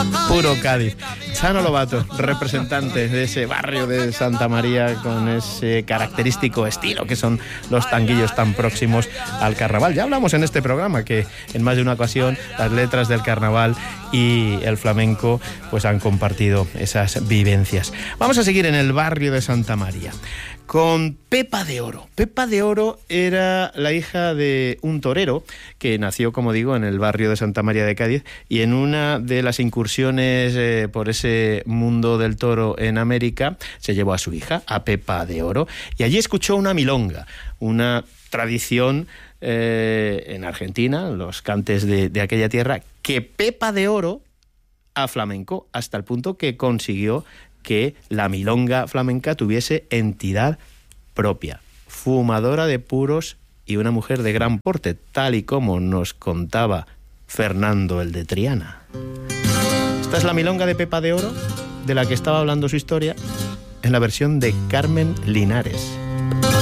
Puro Cádiz. Chano Lobato, representante de ese barrio de Santa María con ese característico estilo que son los tanguillos tan próximos al carnaval. Ya hablamos en este programa que en más de una ocasión las letras del carnaval y el flamenco pues han compartido esas vivencias. Vamos a seguir en el barrio de Santa María con Pepa de Oro. Pepa de Oro era la hija de un torero que nació, como digo, en el barrio de Santa María de Cádiz, y en una de las incursiones por ese mundo del toro en América se llevó a su hija, a Pepa de Oro, y allí escuchó una milonga, una tradición en Argentina, los cantes de aquella tierra, que Pepa de Oro a flamenco, hasta el punto que consiguió que la milonga flamenca tuviese entidad propia, fumadora de puros y una mujer de gran porte, tal y como nos contaba Fernando el de Triana. Esta es la milonga de Pepa de Oro, de la que estaba hablando su historia, en la versión de Carmen Linares.